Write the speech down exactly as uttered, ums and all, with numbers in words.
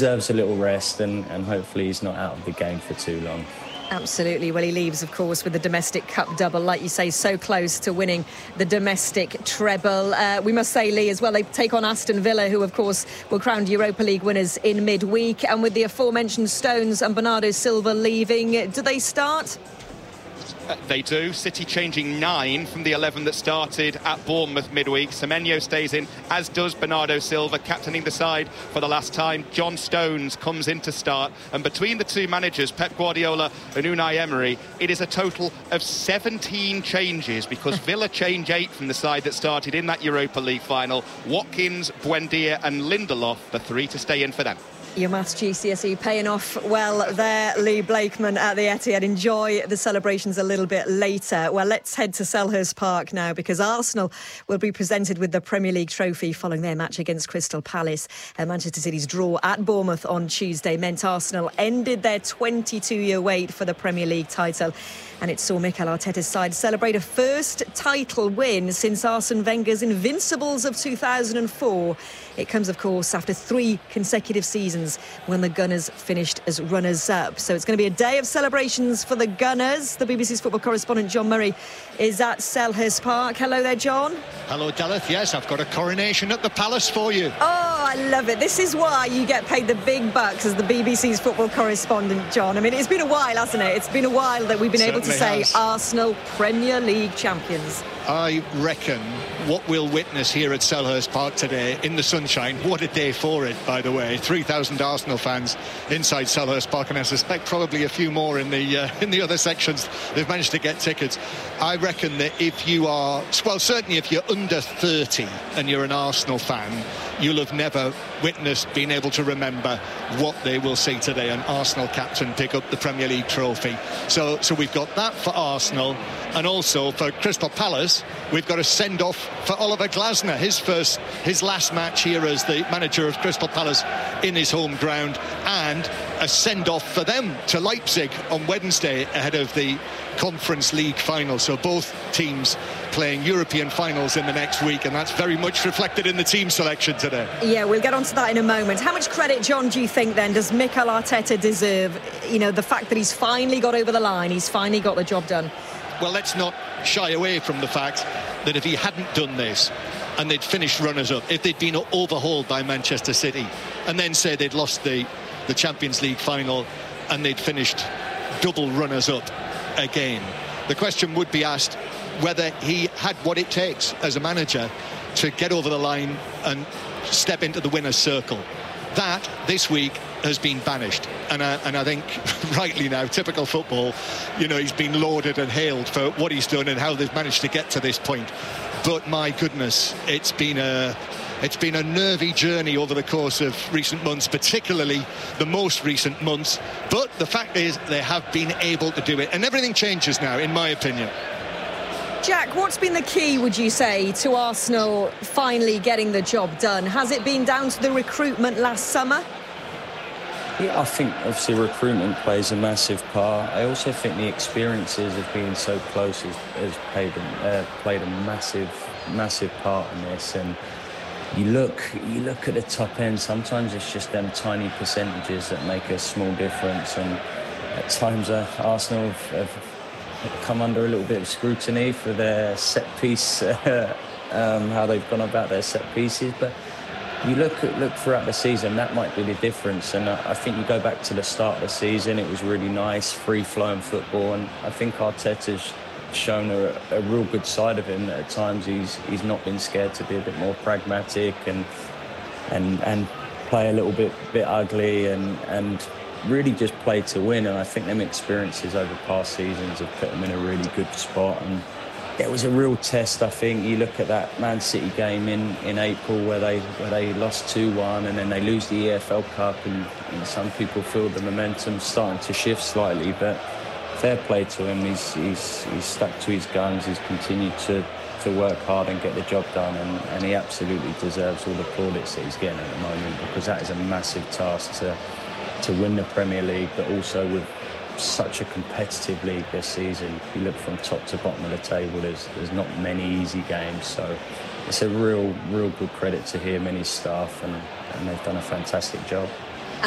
deserves a little rest, and, and hopefully he's not out of the game for too long. Absolutely. Well, he leaves, of course, with the domestic cup double, like you say, so close to winning the domestic treble. Uh, we must say, Lee, as well, they take on Aston Villa, who, of course, were crowned Europa League winners in midweek. And with the aforementioned Stones and Bernardo Silva leaving, do they start? Uh, they do. City changing nine from the eleven that started at Bournemouth midweek. Semenyo stays in, as does Bernardo Silva, captaining the side for the last time. John Stones comes in to start. And between the two managers, Pep Guardiola and Unai Emery, it is a total of seventeen changes, because Villa change eight from the side that started in that Europa League final. Watkins, Buendia and Lindelof, the three to stay in for them. Your maths G C S E paying off well there, Lee Blakeman at the Etihad. Enjoy the celebrations a little bit later. Well, let's head to Selhurst Park now, because Arsenal will be presented with the Premier League trophy following their match against Crystal Palace. And Manchester City's draw at Bournemouth on Tuesday meant Arsenal ended their twenty-two-year wait for the Premier League title. And it saw Mikel Arteta's side celebrate a first title win since Arsene Wenger's Invincibles of two thousand four. It comes, of course, after three consecutive seasons when the Gunners finished as runners-up. So it's going to be a day of celebrations for the Gunners. The B B C's football correspondent John Murray is at Selhurst Park. Hello there, John. Hello, Gareth. Yes, I've got a coronation at the Palace for you. Oh, I love it. This is why you get paid the big bucks as the B B C's football correspondent, John. I mean, it's been a while, hasn't it? It's been a while that we've been able to say has. Arsenal Premier League champions. I reckon what we'll witness here at Selhurst Park today in the sunshine, what a day for it, by the way. three thousand Arsenal fans inside Selhurst Park, and I suspect probably a few more in the uh, in the other sections. They've managed to get tickets. I reckon that if you are, well, certainly if you're under thirty and you're an Arsenal fan, you'll have never witnessed, been able to remember what they will see today, an Arsenal captain pick up the Premier League trophy. So, so we've got that for Arsenal, and also for Crystal Palace, we've got a send-off for Oliver Glasner, his first, his last match here as the manager of Crystal Palace in his home ground, and a send-off for them to Leipzig on Wednesday ahead of the Conference League final. So both teams playing European finals in the next week, and that's very much reflected in the team selection today. Yeah, we'll get onto that in a moment. How much credit, John, do you think then does Mikel Arteta deserve? You know, the fact that he's finally got over the line, he's finally got the job done. Well, let's not shy away from the fact that if he hadn't done this and they'd finished runners-up, if they'd been overhauled by Manchester City, and then say they'd lost the, the Champions League final and they'd finished double runners-up again, the question would be asked whether he had what it takes as a manager to get over the line and step into the winner's circle. That, this week, has been banished. And I, and I think, rightly now, typical football, you know, he's been lauded and hailed for what he's done and how they've managed to get to this point. But, my goodness, it's been a... It's been a nervy journey over the course of recent months, particularly the most recent months. But the fact is, they have been able to do it. And everything changes now, in my opinion. Jack, what's been the key, would you say, to Arsenal finally getting the job done? Has it been down to the recruitment last summer? Yeah, I think obviously recruitment plays a massive part. I also think the experiences of being so close has, has played, uh, played a massive, massive part in this. And you look, you look at the top end, sometimes it's just them tiny percentages that make a small difference. And at times uh, Arsenal have, have come under a little bit of scrutiny for their set piece, uh, um, how they've gone about their set pieces. But you look at, look throughout the season, that might be the difference. And I, I think you go back to the start of the season, it was really nice, free-flowing football. And I think Arteta's shown a, a real good side of him. That at times he's he's not been scared to be a bit more pragmatic and and and play a little bit bit ugly and and really just play to win. And I think them experiences over past seasons have put him in a really good spot. And it was a real test. I think you look at that Man City game in, in April where they where they lost two one and then they lose the E F L Cup, and, and some people feel the momentum starting to shift slightly, but fair play to him. He's, he's, he's stuck to his guns. He's continued to, to work hard and get the job done. And, and he absolutely deserves all the plaudits that he's getting at the moment, because that is a massive task to, to win the Premier League, but also with such a competitive league this season. If you look from top to bottom of the table, there's, there's not many easy games. So it's a real, real good credit to him and his staff, and, and they've done a fantastic job.